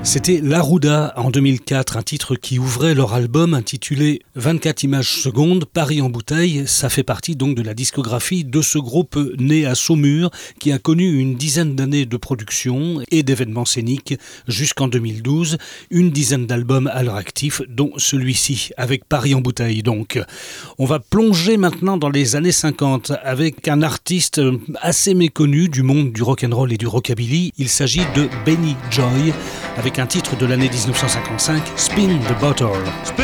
C'était Larouda en 2004, un titre qui ouvrait leur album intitulé 24 images secondes, Paris en bouteille. Ça fait partie donc de la discographie de ce groupe né à Saumur qui a connu une dizaine d'années de production et d'événements scéniques jusqu'en 2012. Une dizaine d'albums à leur actif, dont celui-ci avec Paris en bouteille donc. On va plonger maintenant dans les années 50 avec un artiste assez méconnu du monde du rock'n'roll et du rockabilly. Il s'agit de Benny Joy avec un titre de l'année 1955, Spin the Bottle.